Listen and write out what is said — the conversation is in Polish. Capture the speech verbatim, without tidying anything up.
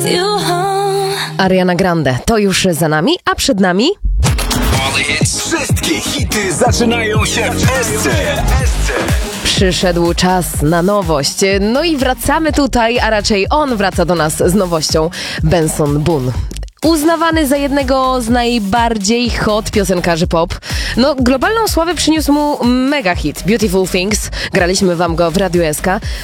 you home. Ariana Grande, to już za nami, a przed nami... Wszystkie hity zaczynają się w Esce. Przyszedł czas na nowość. No i wracamy tutaj, a raczej on wraca do nas z nowością. Benson Boone. Uznawany za jednego z najbardziej hot piosenkarzy pop. No, globalną sławę przyniósł mu mega hit Beautiful Things. Graliśmy wam go w Radiu S K.